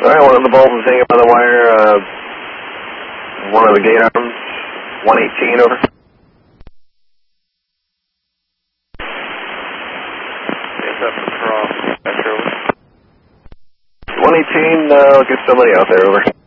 Alright, one of the bulbs is hanging by the wire, one of the gate arms, 118 over. Is that for cross? 118, I'll get somebody out there, over.